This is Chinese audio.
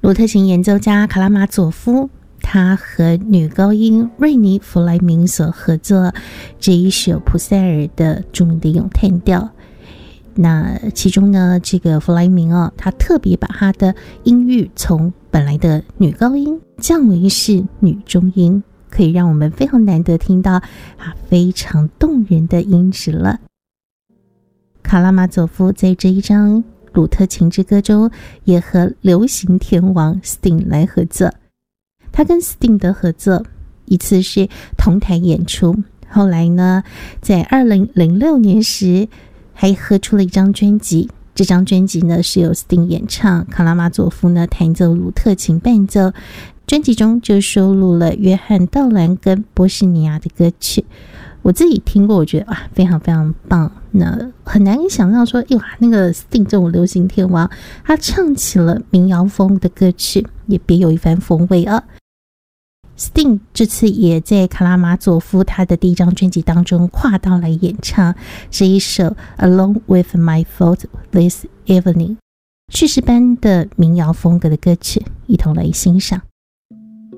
鲁特琴演奏家卡拉马佐夫，他和女高音瑞尼·弗莱明所合作这一首普塞尔的著名的咏叹调。那其中呢，这个弗莱明他特别把他的音域从本来的女高音降为是女中音，可以让我们非常难得听到非常动人的音质了。卡拉马佐夫在这一张鲁特琴之歌中也和流行天王 Sting 来合作。他跟 Sting 的合作一次是同台演出，后来呢在2006年时还合出了一张专辑，这张专辑呢是由 Sting 演唱，卡拉马佐夫呢弹奏鲁特琴伴奏，专辑中就收录了约翰道兰跟波士尼亚的歌曲。我自己听过，我觉得非常非常棒。那很难想象说，那个 Sting 这种流行天王，他唱起了民谣风的歌曲，也别有一番风味啊。Sting 这次也在卡拉马佐夫他的第一张专辑当中跨刀来演唱这一首 Alone with My Thoughts This Evening， 叙事般的民谣风格的歌曲，一同来欣赏。